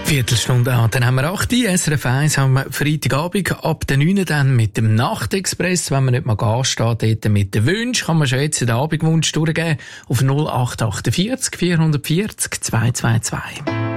Viertelstunde an, dann haben wir 8 Uhr, SRF 1 am Freitagabend, ab der 9 dann mit dem Nachtexpress, wenn man nicht mal ansteht, dort mit den Wünschen, kann man schon jetzt den Abendwunsch durchgeben auf 0848 440 222.